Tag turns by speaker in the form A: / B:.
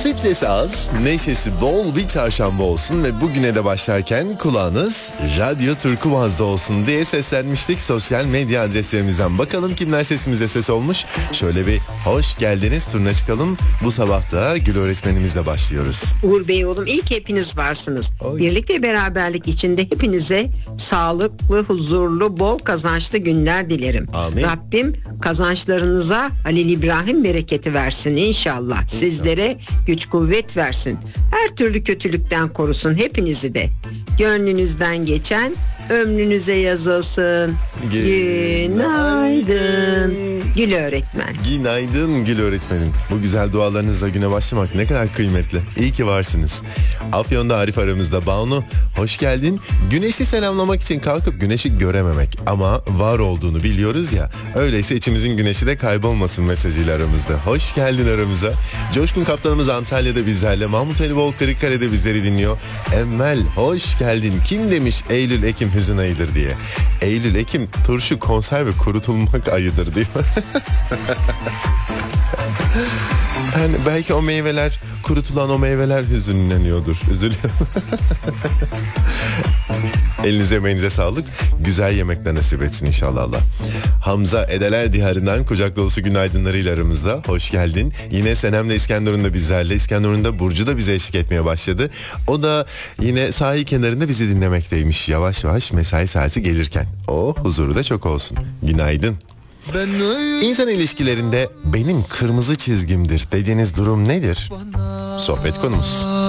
A: Stresi az, neşesi bol bir çarşamba olsun ve bugüne de başlarken kulağınız Radyo Turkuaz'da olsun diye seslenmiştik sosyal medya adreslerimizden. Bakalım kimler sesimize ses olmuş. Şöyle bir hoş geldiniz turuna çıkalım. Bu sabah da Gül öğretmenimizle başlıyoruz.
B: Uğur Bey oğlum, ilk hepiniz varsınız.
A: Oy.
B: Birlik ve beraberlik içinde hepinize sağlıklı, huzurlu, bol kazançlı günler dilerim.
A: Amin.
B: Rabbim kazançlarınıza Halil İbrahim bereketi versin inşallah. Sizlere güç kuvvet versin. Her türlü kötülükten korusun hepinizi de. Gönlünüzden geçen ömrünüze yazılsın. Günaydın Gül öğretmen.
A: Günaydın Gül öğretmenim. Bu güzel dualarınızla güne başlamak ne kadar kıymetli. İyi ki varsınız. Afyon'da Arif aramızda. Banu hoş geldin. Güneşi selamlamak için kalkıp güneşi görememek ama var olduğunu biliyoruz ya. Öyleyse içimizin güneşi de kaybolmasın mesajıyla aramızda. Hoş geldin aramıza. Coşkun kaptanımız Antalya'da bizlerle. Mahmut Elibol Kırıkkale'de bizleri dinliyor. Emmel hoş geldin. Kim demiş Eylül Ekim hüzün ayıdır diye. Eylül Ekim turşu konserve kurutulmak ayıdır diyor. Yani belki o meyveler, kurutulan o meyveler hüzünleniyordur. Üzülüyor. Elinize emeğinize sağlık. Güzel yemekler nasip etsin inşallah Allah. Hamza Edeler Diyarı'ndan kucak dolusu günaydınlarıyla aramızda. Hoş geldin. Yine Senem'le İskenderun da bizlerle. İskenderun da Burcu da bize eşlik etmeye başladı. O da yine sahil kenarında bizi dinlemekteymiş. Yavaş yavaş mesai saati gelirken. O huzuru da çok olsun. Günaydın. İnsan ilişkilerinde benim kırmızı çizgimdir dediğiniz durum nedir? Sohbet konumuz.